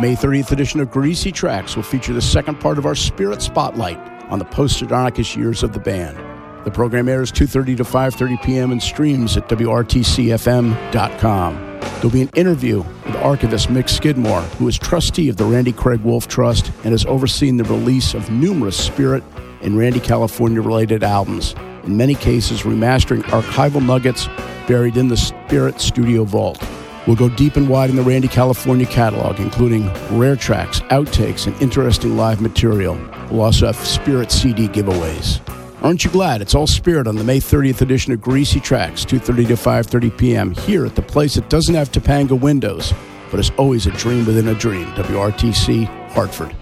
May 30th edition of Greasy Tracks will feature the second part of our Spirit Spotlight on the post-Sardonicus years of the band. The program airs 2:30 to 5:30 p.m. and streams at WRTCFM.com. There'll be an interview with archivist Mick Skidmore, who is trustee of the Randy Craig Wolf Trust and has overseen the release of numerous Spirit and Randy California-related albums, in many cases remastering archival nuggets buried in the Spirit Studio Vault. We'll go deep and wide in the Randy California catalog, including rare tracks, outtakes, and interesting live material. We'll also have Spirit CD giveaways. Aren't you glad it's all Spirit on the May 30th edition of Greasy Tracks, 2:30 to 5:30 p.m. here at the place that doesn't have Topanga windows, but is always a dream within a dream, WRTC, Hartford.